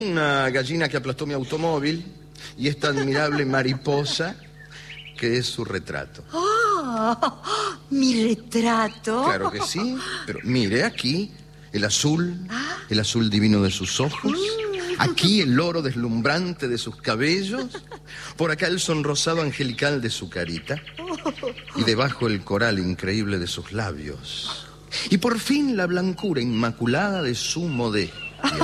Una gallina que aplastó mi automóvil y esta admirable mariposa que es su retrato. ¡Oh! ¿Mi retrato? Claro que sí, pero mire aquí el azul divino de sus ojos, aquí el oro deslumbrante de sus cabellos, por acá el sonrosado angelical de su carita y debajo el coral increíble de sus labios. Y por fin la blancura inmaculada de su modestia.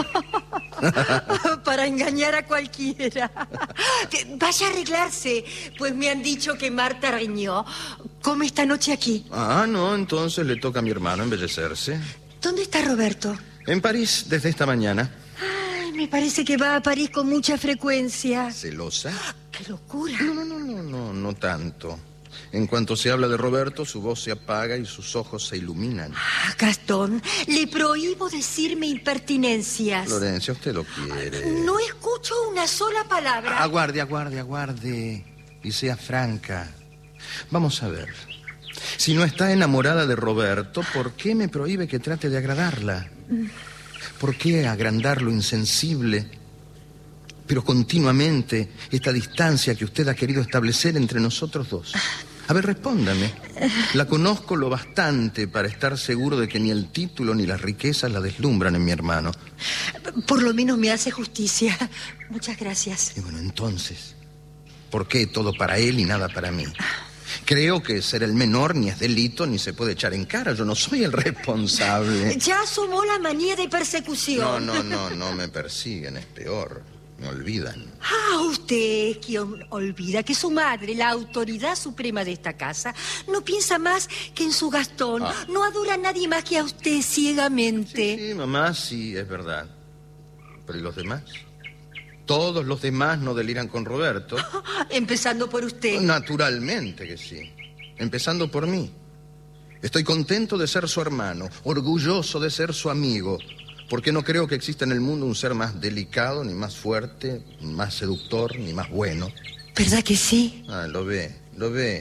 Para engañar a cualquiera. Vaya a arreglarse, pues me han dicho que Marta Reñó come esta noche aquí. Ah, no, entonces le toca a mi hermano embellecerse. ¿Dónde está Roberto? En París, desde esta mañana. Ay, me parece que va a París con mucha frecuencia. ¿Celosa? ¡Qué locura! No tanto. En cuanto se habla de Roberto, su voz se apaga y sus ojos se iluminan. Ah, Gastón, le prohíbo decirme impertinencias. Florencia, usted lo quiere. No escucho una sola palabra. Aguarde. Y sea franca. Vamos a ver. Si no está enamorada de Roberto, ¿por qué me prohíbe que trate de agradarla? ¿Por qué agrandar lo insensible? Pero continuamente esta distancia que usted ha querido establecer entre nosotros dos. A ver, respóndame. La conozco lo bastante para estar seguro de que ni el título ni las riquezas la deslumbran en mi hermano. Por lo menos me hace justicia. Muchas gracias. Y bueno, entonces, ¿por qué todo para él y nada para mí? Creo que ser el menor ni es delito ni se puede echar en cara. Yo no soy el responsable. Ya asomó la manía de persecución. No me persiguen, es peor. Me olvidan. Ah, usted es quien olvida que su madre, la autoridad suprema de esta casa, no piensa más que en su Gastón. No adora a nadie más que a usted ciegamente. Sí, mamá, sí, es verdad. ¿Pero y los demás? ¿Todos los demás no deliran con Roberto? Empezando por usted. Naturalmente que sí. Empezando por mí. Estoy contento de ser su hermano, orgulloso de ser su amigo, porque no creo que exista en el mundo un ser más delicado, ni más fuerte, ni más seductor, ni más bueno. ¿Verdad que sí? Ah, lo ve.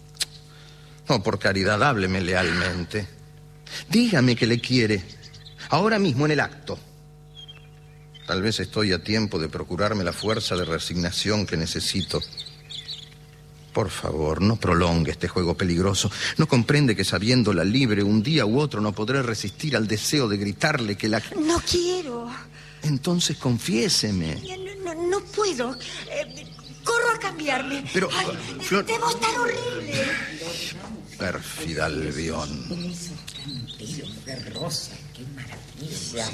No, por caridad, hábleme lealmente. Dígame que le quiere, ahora mismo en el acto. Tal vez estoy a tiempo de procurarme la fuerza de resignación que necesito. Por favor, no prolongue este juego peligroso. ¿No comprende que sabiéndola libre un día u otro no podré resistir al deseo de gritarle que la... No quiero. Entonces confiéseme. No puedo. Corro a cambiarme. Pero... Ay, debo estar horrible. Pérfida Albión. De rosa, qué maravilla.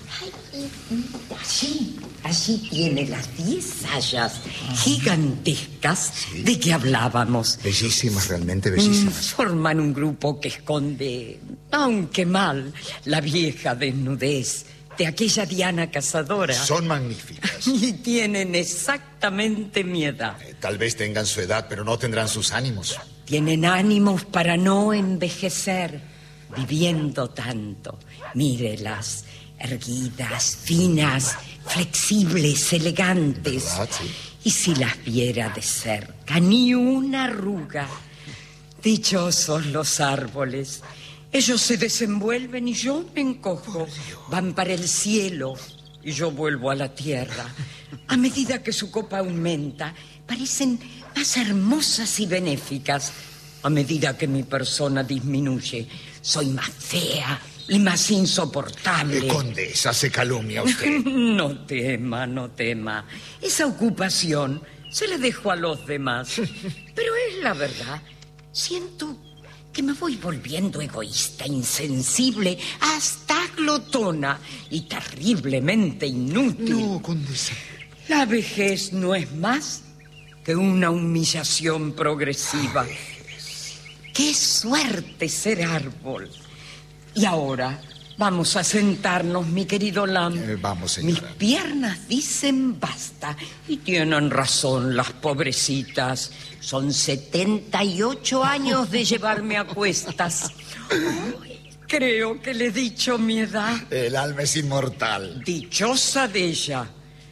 Allí tiene las 10 sayas gigantescas de que hablábamos. Bellísimas, realmente bellísimas. Forman un grupo que esconde, aunque mal, la vieja desnudez de aquella Diana cazadora. Son magníficas. Y tienen exactamente mi edad. Tal vez tengan su edad, pero no tendrán sus ánimos. Tienen ánimos para no envejecer, viviendo tanto. Mírelas, erguidas, finas, flexibles, elegantes. ¿Verdad? Sí. Y si las viera de cerca, ni una arruga. Dichosos los árboles. Ellos se desenvuelven y yo me encojo. Van para el cielo y yo vuelvo a la tierra. A medida que su copa aumenta, parecen más hermosas y benéficas. A medida que mi persona disminuye, soy más fea y más insoportable. Condesa, se calumnia usted. No tema. Esa ocupación se la dejo a los demás. Pero es la verdad. Siento que me voy volviendo egoísta, insensible, hasta glotona y terriblemente inútil. No, condesa. La vejez no es más que una humillación progresiva. ¡Qué suerte ser árbol! Y ahora vamos a sentarnos, mi querido Lam. Vamos, señora. Mis piernas dicen basta. Y tienen razón las pobrecitas. Son 78 años de llevarme a cuestas. Creo que le he dicho mi edad. El alma es inmortal. Dichosa de ella.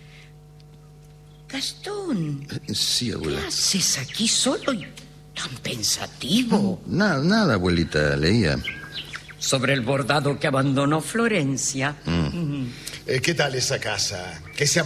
Gastón. Sí, abuela. ¿Qué haces aquí solo y tan pensativo? Nada, abuelita, leía. Sobre el bordado que abandonó Florencia. ¿Qué tal esa casa? ¿Qué se ha